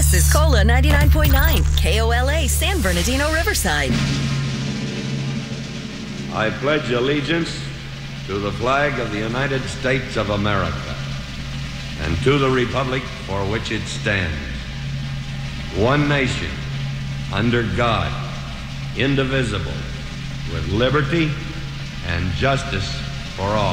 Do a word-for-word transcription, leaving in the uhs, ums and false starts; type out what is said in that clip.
This is Cola ninety-nine point nine, K O L A, San Bernardino, Riverside. I pledge allegiance to the flag of the United States of America and to the republic for which it stands, one nation, under God, indivisible, with liberty and justice for all.